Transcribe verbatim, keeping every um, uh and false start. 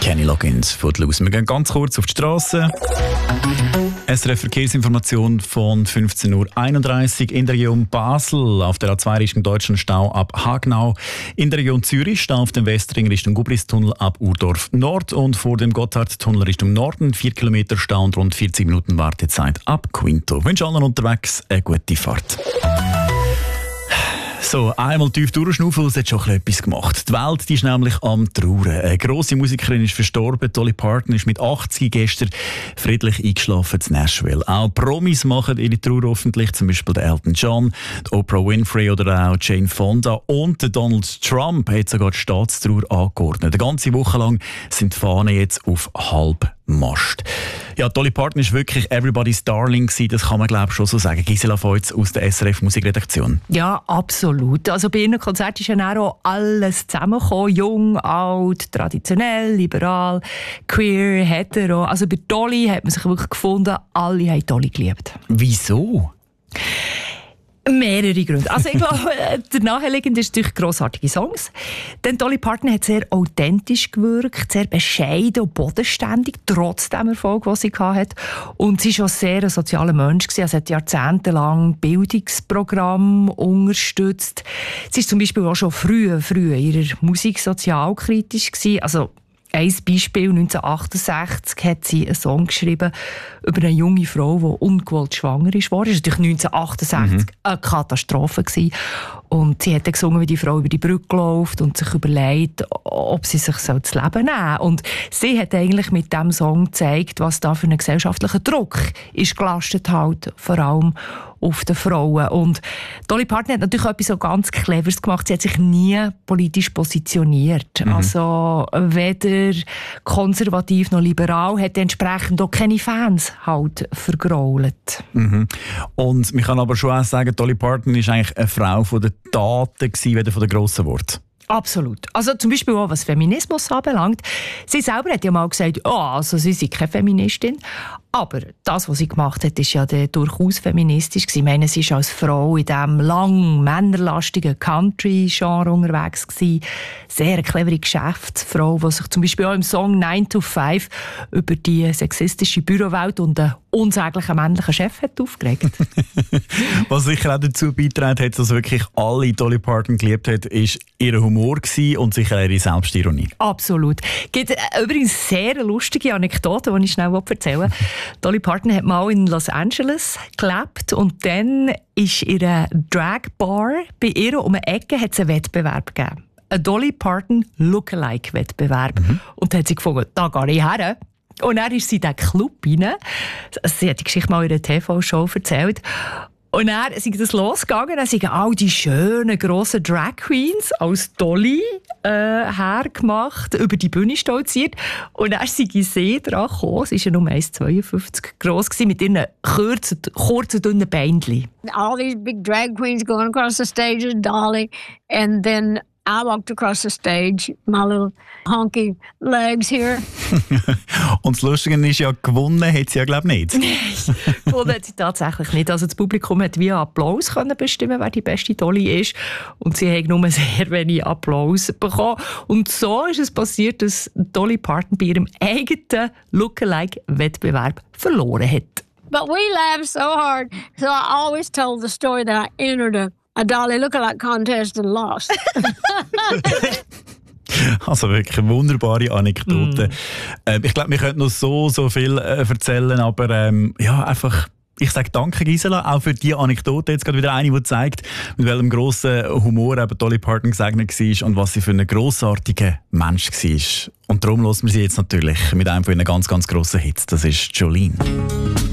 Kenny Loggins von Luz. Wir gehen ganz kurz auf die Straße. S R F Verkehrsinformation von fünfzehn Uhr einunddreißig in der Region Basel. Auf der A zwei Richtung Deutschland Stau ab Hagenau. In der Region Zürich Stau auf dem Westring Richtung Gubristunnel ab Urdorf Nord. Und vor dem Gotthardtunnel Richtung Norden vier Kilometer Stau und rund vierzig Minuten Wartezeit ab Quinto. Ich wünsche allen unterwegs eine gute Fahrt. So, einmal tief durchschnaufen, es hat schon etwas gemacht. Die Welt die ist nämlich am Trauern. Eine grosse Musikerin ist verstorben. Dolly Parton ist mit achtzig gestern friedlich eingeschlafen in Nashville. Auch Promis machen ihre Trauer öffentlich, zum Beispiel der Elton John, die Oprah Winfrey oder auch Jane Fonda. Und der Donald Trump hat sogar die Staatstrauer angeordnet. Eine ganze Woche lang sind die Fahnen jetzt auf halb Mast. Ja, Dolly Parton ist wirklich everybody's darling gewesen, das kann man glaube ich schon so sagen. Gisela Feutz aus der S R F Musikredaktion. Ja, absolut. Also bei ihren Konzerten ist ja auch alles zusammengekommen. Jung, alt, traditionell, liberal, queer, hetero. Also bei Dolly hat man sich wirklich gefunden, alle haben Dolly geliebt. Wieso? Mehrere Gründe. Also ich glaube, der naheliegende ist natürlich grossartige Songs. Denn Dolly Parton hat sehr authentisch gewirkt, sehr bescheiden und bodenständig, trotz dem Erfolg, den sie hatte. Und sie war auch sehr ein sozialer Mensch. Sie hat jahrzehntelang Bildungsprogramme unterstützt. Sie war zum Beispiel auch schon früh, früh in ihrer Musik sozialkritisch gewesen. Also ein Beispiel, neunzehnhundertachtundsechzig hat sie einen Song geschrieben über eine junge Frau, die ungewollt schwanger ist. Das war natürlich neunzehnhundertachtundsechzig mhm. eine Katastrophe gewesen. Und sie hat dann gesungen, wie die Frau über die Brücke läuft und sich überlegt, ob sie sich das Leben nehmen soll. Und sie hat eigentlich mit diesem Song gezeigt, was da für einen gesellschaftlichen Druck ist gelastet halt, vor allem auf den Frauen. Und Dolly Parton hat natürlich etwas so ganz Cleveres gemacht. Sie hat sich nie politisch positioniert. Mhm. Also weder konservativ noch liberal, hat entsprechend auch keine Fans halt vergrault. Mhm. Und man kann aber schon auch sagen, Dolly Parton ist eigentlich eine Frau von der Taten gewesen, weder von den grossen Worten. Absolut. Also zum Beispiel auch, was Feminismus anbelangt. Sie selber hat ja mal gesagt, oh, also sie sei keine Feministin. Aber das, was sie gemacht hat, ist ja durchaus feministisch. Ich meine, sie war als Frau in diesem lang männerlastigen Country-Genre unterwegs gewesen. Sehr eine clevere Geschäftsfrau, die sich zum Beispiel auch im Song nine to five über die sexistische Bürowelt und einen unsäglichen männlichen Chef hat aufgeregt. Was sicher auch dazu beigetragen hat, dass wirklich alle Dolly Parton geliebt hat, ist ihr Humor und sicher ihre Selbstironie. Absolut. Es gibt übrigens sehr lustige Anekdoten, die ich schnell erzählen will. Dolly Parton hat mal in Los Angeles gelebt und dann ist in einer Drag-Bar bei ihr um eine Ecke hat es einen Wettbewerb gegeben. Ein Dolly Parton Lookalike-Wettbewerb. Mhm. Und dann hat sie gefunden, da gehe ich her. Und dann ist sie in diesen Club rein. Sie hat die Geschichte mal in einer T V-Show erzählt. Und dann ist das losgegangen, dann sind all die schönen, grossen Drag Queens als Dolly äh, hergemacht, über die Bühne stolziert. Und dann sind sie dran gekommen, sie war ja nur eins Komma zweiundfünfzig gross, mit ihren kurzen, kurzen dünnen Beinchen. All these big drag queens going across the stage with Dolly, and then I walked across the stage, my little honky legs here. Und das Lustige ist ja, gewonnen hat sie ja, glaube ich, nicht. Nein, gewonnen hat sie tatsächlich nicht. Also das Publikum hat via Applaus können bestimmen, wer die beste Dolly ist. Und sie hat nur sehr wenig Applaus bekommen. Und so ist es passiert, dass Dolly Parton bei ihrem eigenen Lookalike-Wettbewerb verloren hat. But we laughed so hard, so I always told the story that I entered a A Dolly Lookalike contest and lost. Also wirklich eine wunderbare Anekdote. Mm. Ähm, ich glaube, wir könnten noch so, so viel äh, erzählen, aber ähm, ja, einfach, ich sage danke Gisela, auch für diese Anekdote. Jetzt gerade wieder eine, die zeigt, mit welchem grossen Humor eben Dolly Parton gesegnet war und was sie für einen grossartigen Mensch war. Und darum hören wir sie jetzt natürlich mit einem von ihren ganz, ganz grossen Hits. Das ist Jolene.